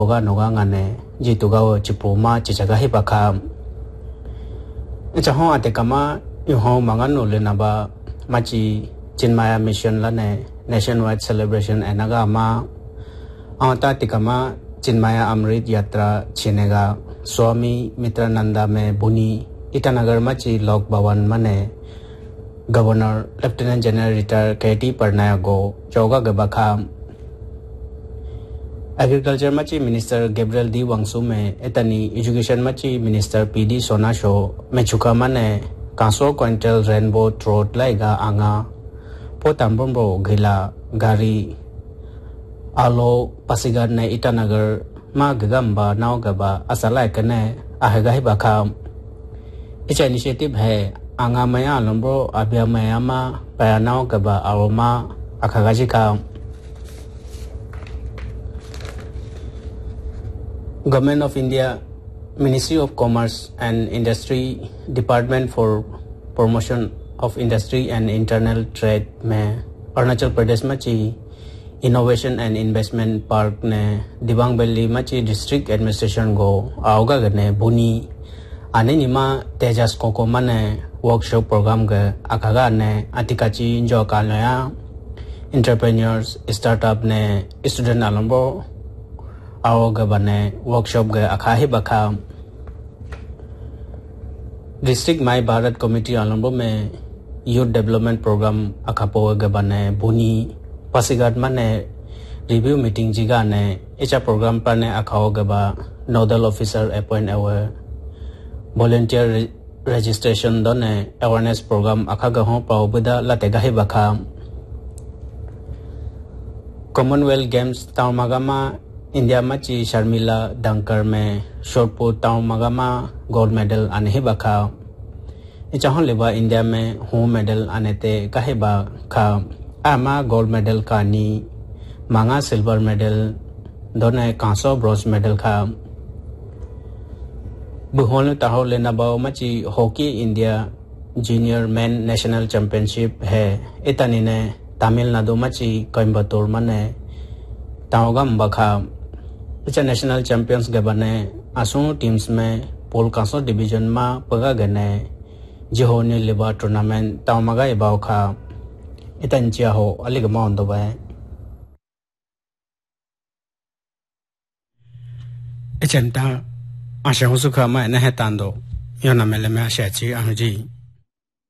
Oga noga ngane jitu gawo chipuma chichaga hibaka chaho ate kama yuho mangano le naba machi Chinmaya mission lane nationwide celebration enaga ma anta tikama Chinmaya Amrit Yatra chinega Swami Mitrananda me Buni Itanagar machi Lok Bhavan mane Governor Lieutenant General Retired KT Parnaya go Choga Gabakha Agriculture machi Minister Gabriel D. Wangsu me etani Education machi Minister PD Sonasho mechuka mane Kanso Quintal Rainbow Trout laiga anga Potambombo Gila Gari Alo Pasigar ne Itanagar ma Gagamba Nao Gaba Asalai Kane Ahega Hibaka Icha initiative hai anga maya lombro abya maya ma payanao Gaba Aroma Akagajika Government of India Ministry of Commerce and Industry Department for Promotion of Industry and Internal Trade में अरुणाचल प्रदेश में ची Innovation and Investment Park ने Dibang valley में ची District Administration को आओगा गने बुनी आने निमा तेजास कोको मने workshop program के आकागा ने आतिकाची जो कालया entrepreneurs startup ने student आलम्बो आओगा बने workshop के आकाही बखा District My Bharat Committee आलम्बो में Youth Development Program आकापो के बने बुनी Pasigat mane review meeting jiga ne echa program par ne akhao gaba nodal officer appoint aware volunteer registration done awareness program akhaga ho paubida latega hi bakha Commonwealth Games taumagama India machi Sharmila Dankar me shortput taumagama gold medal anhi bakha echa ho leba India me home medal anete kahiba kha Ama gold medal ka ni manga silver medal दोनों कांसो bronze medal का बुहोल ताहो लेना बाओ मची hockey India junior main national championship है इतनी ने तमिलनाडु मची कोयम्बटूर मने ताओगम बखा इचा नेशनल चैंपियंस के बने आसू टीम्स में पोल कांसो डिवीजन मा पगा गने जिहोनी लिबा टूर्नामेंट ताओमगा इबाओ खा इतंचिया हो अलिगमा ओंदो बाय इचंता आशा हो सुखा मा नहे तांदो योना मेले में आशा ची आहुजी